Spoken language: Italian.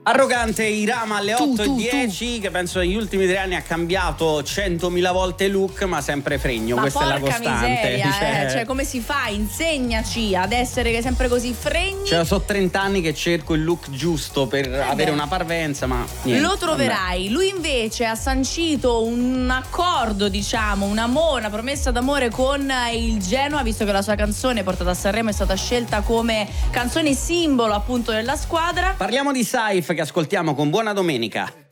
Arrogante Irama alle 8:10, che penso negli ultimi 3 anni ha cambiato 100.000 volte look, ma sempre fregno. Ma questa è la costante. Miseria, cioè come si fa? Insegnaci ad essere sempre così fregni. Cioè, so 30 anni che cerco il look giusto per avere una parvenza, ma niente, lo troverai. Vabbè. Lui invece ha sancito un accordo, diciamo, un amore, una promessa d'amore con il Genoa, visto che la sua canzone portata a Sanremo è stata scelta come canzone simbolo appunto della squadra. Parliamo di Saif, che ascoltiamo con Buona Domenica.